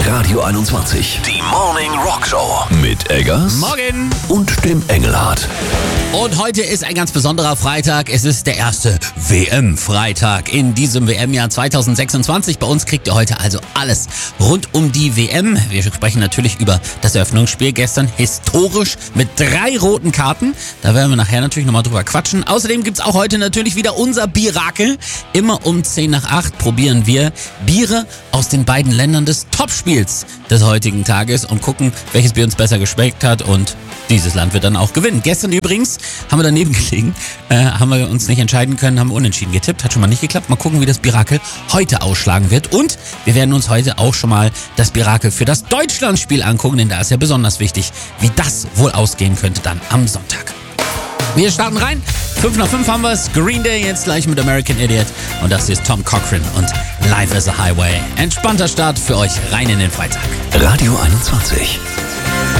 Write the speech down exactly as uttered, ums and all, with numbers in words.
Radio einundzwanzig. Die Morning Rock Show. Mit Eggers. Morgen. Und dem Engelhardt. Und heute ist ein ganz besonderer Freitag. Es ist der erste W M-Freitag in diesem W M-Jahr zweitausendsechsundzwanzig. Bei uns kriegt ihr heute also alles rund um die W M. Wir sprechen natürlich über das Eröffnungsspiel gestern. Historisch mit drei roten Karten. Da werden wir nachher natürlich nochmal drüber quatschen. Außerdem gibt's auch heute natürlich wieder unser Birakel. Immer um zehn nach acht probieren wir Biere aus den beiden Ländern des Topspiels des heutigen Tages und gucken, welches Bier uns besser geschmeckt hat, und dieses Land wird dann auch gewinnen. Gestern übrigens haben wir daneben gelegen, äh, haben wir uns nicht entscheiden können, haben unentschieden getippt, hat schon mal nicht geklappt. Mal gucken, wie das Birakel heute ausschlagen wird, und wir werden uns heute auch schon mal das Birakel für das Deutschlandspiel angucken, denn da ist ja besonders wichtig, wie das wohl ausgehen könnte dann am Sonntag. Wir starten rein. fünf nach fünf haben wir es. Green Day jetzt gleich mit American Idiot. Und das hier ist Tom Cochrane und Life is a Highway. Entspannter Start für euch rein in den Freitag. Radio einundzwanzig.